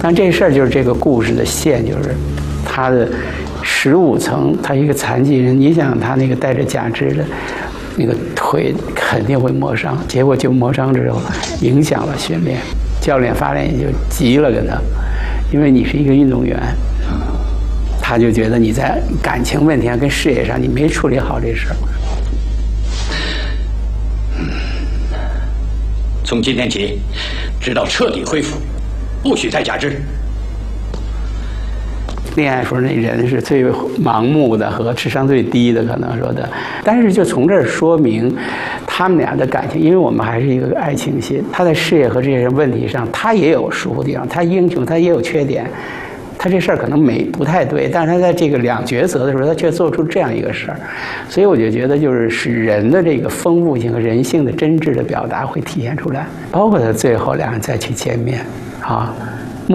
但这事儿就是这个故事的线，就是他的15层，他一个残疾人，你想他那个带着假肢的那个腿肯定会磨伤，结果就磨伤之后影响了训练，教练发现就急了跟他，因为你是一个运动员，他就觉得你在感情问题上跟事业上你没处理好这事儿。 从今天起，直到彻底恢复，不许再假肢。 恋爱时候那人是最盲目的和智商最低的，可能说的。但是就从这儿说明他们俩的感情，因为我们还是一个爱情戏。他在事业和这些问题上，他也有疏忽地方，他英雄，他也有缺点。他这事儿可能不太对，但是他在这个两抉择的时候，他却做出这样一个事儿，所以我就觉得就是使人的这个丰富性和人性的真挚的表达会体现出来，包括他最后两人再去见面，啊。